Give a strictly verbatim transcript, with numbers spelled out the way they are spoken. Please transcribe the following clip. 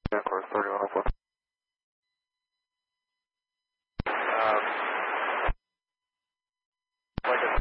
Yeah, of course, thirty-one oh four. Um, like I